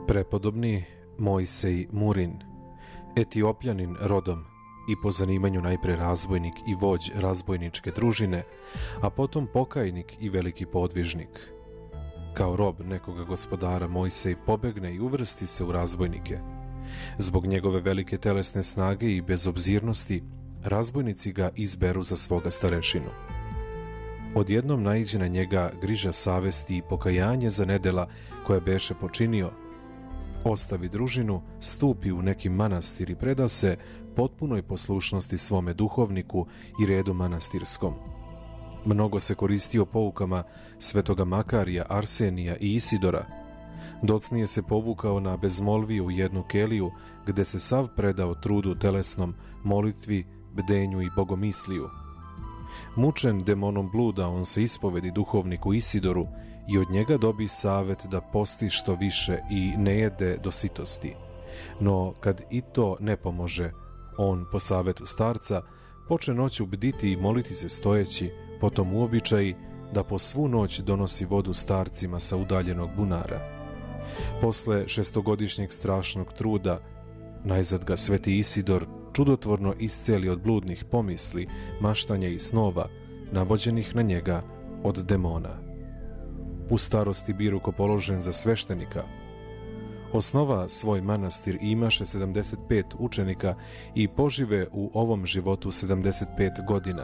Prepodobni Mojsej Murin, Etiopljanin rodom i po zanimanju najpre razbojnik i vođ razbojničke družine, a potom pokajnik i veliki podvižnik. Kao rob nekoga gospodara Mojsej pobegne i uvrsti se u razbojnike. Zbog njegove velike telesne snage i bezobzirnosti, razbojnici ga izberu za svoga starešinu. Odjednom naiđe na njega griža savesti i pokajanje za nedela koja beše počinio. Ostavi družinu, stupi u neki manastir i preda se potpunoj poslušnosti svome duhovniku i redu manastirskom. Mnogo se koristio poukama svetoga Makarija, Arsenija i Isidora. Docnije se povukao na bezmolviju u jednu keliju, gde se sav predao trudu telesnom, molitvi, bdenju i bogomisliju. Mučen demonom bluda, on se ispovedi duhovniku Isidoru i od njega dobi savet da posti što više i ne jede do sitosti. No, kad i to ne pomože, on, po savetu starca, poče noću bditi i moliti se stojeći, potom u običaji da po svu noć donosi vodu starcima sa udaljenog bunara. Posle šestogodišnjeg strašnog truda, najzad ga sveti Isidor čudotvorno isceli od bludnih pomisli, maštanja i snova, navođenih na njega od demona. U starosti bi rukopoložen za sveštenika. Osnova svoj manastir i imaše 75 učenika i požive u ovom životu 75 godina.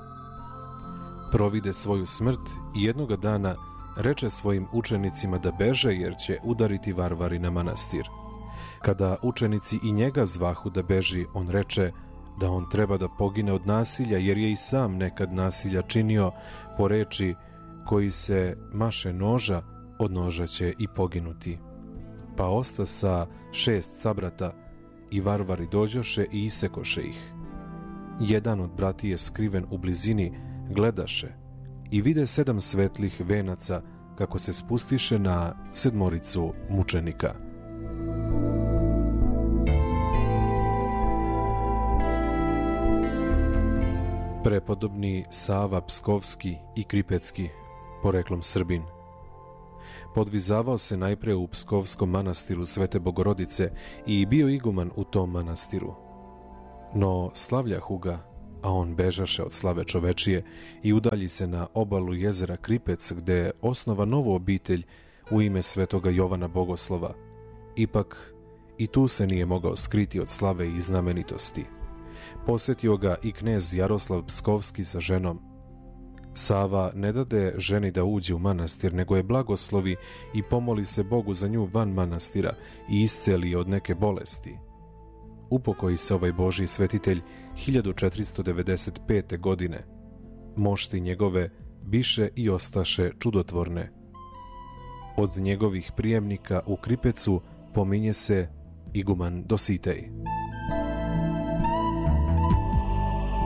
Provide svoju smrt i jednoga dana reče svojim učenicima da beže jer će udariti varvari na manastir. Kada učenici i njega zvahu da beži, on reče da on treba da pogine od nasilja jer je i sam nekad nasilja činio, po reči koji se maše noža, od noža će i poginuti. Pa osta sa 6 sabrata i varvari dođoše i isekoše ih. Jedan od bratije skriven u blizini gledaše i vide 7 svetlih venaca kako se spustiše na 7 mučenika. Prepodobni Sava Pskovski i Kripecki, poreklom Srbin. Podvizavao se najpre u Pskovskom manastiru Svete Bogorodice i bio iguman u tom manastiru. No slavljahu ga, a on bežaše od slave čovečije i udalji se na obalu jezera Kripec, gde osnova novu obitelj u ime svetoga Jovana Bogoslova. Ipak i tu se nije mogao skriti od slave i znamenitosti. Posjetio ga i knez Jaroslav Pskovski sa ženom. Sava ne dade ženi da uđe u manastir, nego je blagoslovi i pomoli se Bogu za nju van manastira i isceli od neke bolesti. Upokoji se ovaj Božji svetitelj 1495. godine. Mošti njegove biše i ostaše čudotvorne. Od njegovih prijemnika u Kripecu pominje se iguman Dositej.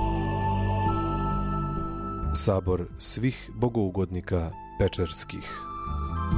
Sabor svih bogougodnika pečerskih.